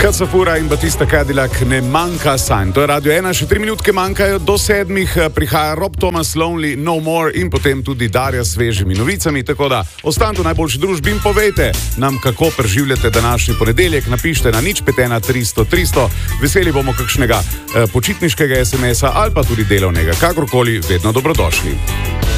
Kacafura in Batista Cadillac, ne manjka sanj. To je Radio 1, še 3 minutke manjkajo do 7. Prihaja Rob Thomas, Lonely, No More in potem tudi Darja s svežimi novicami. Tako da ostanite v najboljši družbi in povejte nam, kako preživljate današnji ponedeljek. Napišite na 051 300 300. Veseli bomo kakšnega počitniškega SMS-a ali pa tudi delovnega. Kakorkoli, vedno dobrodošli.